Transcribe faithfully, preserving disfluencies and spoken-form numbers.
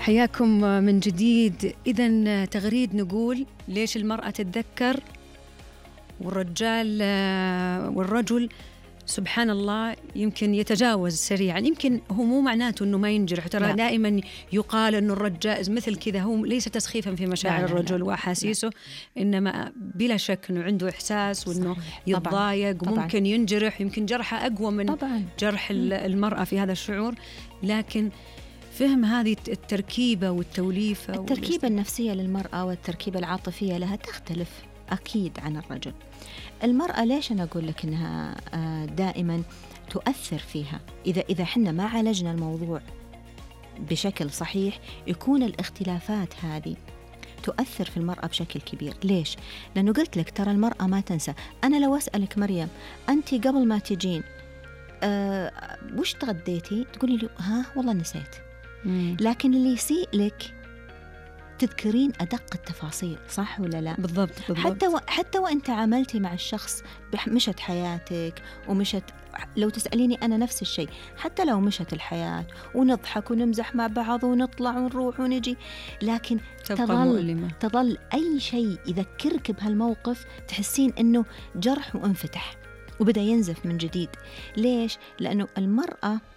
حياكم من جديد. إذن تغريد نقول ليش المرأة تتذكر والرجال والرجل سبحان الله يمكن يتجاوز سريعا. يمكن هو مو معناته أنه ما ينجرح، ترى دائما يقال أنه الرجال مثل كذا، هو ليس تسخيفا في مشاعر لا لا الرجل لا وأحاسيسه لا. إنما بلا شك أنه عنده إحساس وأنه يتضايق وممكن ينجرح، يمكن جرحه أقوى من طبعاً. جرح المرأة في هذا الشعور. لكن فهم هذه التركيبة والتوليفة التركيبة النفسية للمرأة والتركيبة العاطفية لها تختلف أكيد عن الرجل. المرأة ليش أنا أقول لك أنها دائما تؤثر فيها؟ إذا إذا حنا ما عالجنا الموضوع بشكل صحيح يكون الاختلافات هذه تؤثر في المرأة بشكل كبير. ليش؟ لأنه قلت لك ترى المرأة ما تنسى. أنا لو أسألك مريم أنت قبل ما تجين أه وش تغديتي؟ تقولي لي ها والله نسيت. مم. لكن اللي يسيء لك تذكرين أدق التفاصيل، صح ولا لا؟ بالضبط, بالضبط. حتى و... حتى وأنت عملتي مع الشخص مشت حياتك ومشت، لو تسأليني أنا نفس الشيء، حتى لو مشت الحياة ونضحك ونمزح مع بعض ونطلع ونروح ونجي، لكن تظل تظل أي شيء يذكرك بهالموقف تحسين إنه جرح وانفتح وبدأ ينزف من جديد. ليش؟ لأنه المرأة